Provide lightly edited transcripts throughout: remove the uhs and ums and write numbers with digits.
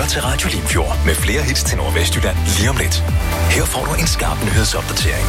til Radio Limfjord med flere hits til Nordvestjylland lige om lidt. Her får du en skarp nyhedsopdatering.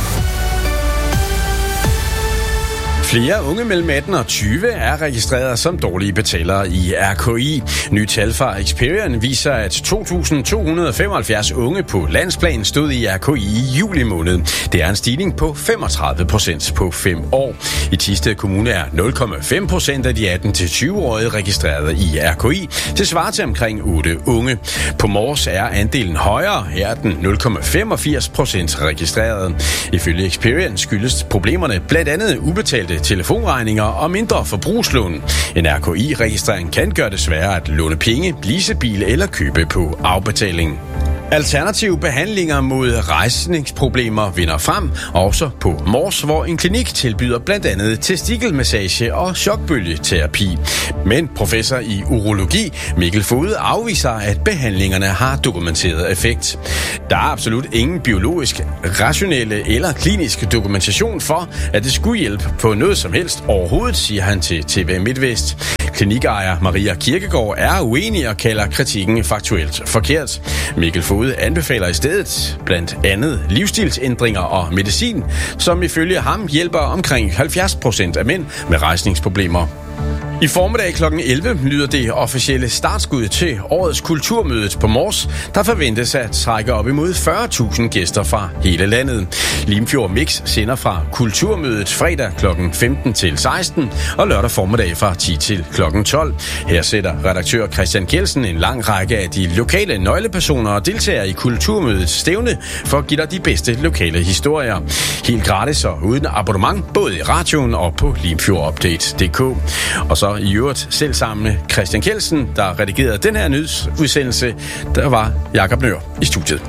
Flere unge mellem 18 og 20 er registreret som dårlige betalere i RKI. Nye tal fra Experian viser, at 2.275 unge på landsplan stod i RKI i juli måned. Det er en stigning på 35% på 5 år. I Thisted Kommune er 0,5% af de 18-20-årige registreret i RKI. Det svarer til omkring 8 unge. På Mors er andelen højere. Her er den 0,85% registreret. Ifølge Experian skyldes problemerne blandt andet ubetalte telefonregninger og mindre forbrugslån. En RKI-registrering kan gøre det sværere at låne penge, lease bil eller købe på afbetaling. Alternative behandlinger mod rejsningsproblemer vinder frem, også på Mors, hvor en klinik tilbyder blandt andet testikelmassage og chokbølgeterapi. Men professor i urologi Mikkel Fode afviser, at behandlingerne har dokumenteret effekt. Der er absolut ingen biologisk, rationelle eller klinisk dokumentation for, at det skulle hjælpe på noget som helst overhovedet, siger han til TV MidtVest. Klinikejer Maria Kirkegaard er uenig og kalder kritikken faktuelt forkert. Mikkel Fode anbefaler i stedet blandt andet livsstilsændringer og medicin, som ifølge ham hjælper omkring 70% af mænd med rejsningsproblemer. I formiddag kl. 11 lyder det officielle startskud til årets kulturmødet på Mors, der forventes at trække op imod 40.000 gæster fra hele landet. Limfjord Mix sender fra kulturmødet fredag kl. 15 til 16 og lørdag formiddag fra 10 til kl. 12. Her sætter redaktør Christian Kjeldsen en lang række af de lokale nøglepersoner og deltagere i kulturmødets stævne for at give dig de bedste lokale historier. Helt gratis og uden abonnement, både i radioen og på limfjordupdate.dk. Og så i øvrigt selv sammen med Christian Kjeldsen, der redigerede den her nyhedsudsendelse, der var Jakob Nør i studiet.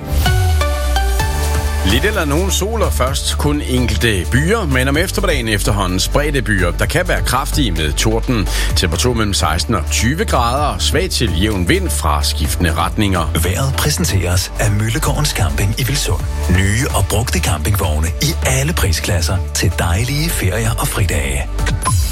Lidt eller nogen sol og først kun enkelte byer, men om eftermiddagen efterhånden spredte byer, der kan være kraftige med torden. Temperatur mellem 16 og 20 grader og svag til jævn vind fra skiftende retninger. Vejret præsenteres af Møllegårdens Camping i Vilsund. Nye og brugte campingvogne i alle prisklasser til dejlige ferier og fridage.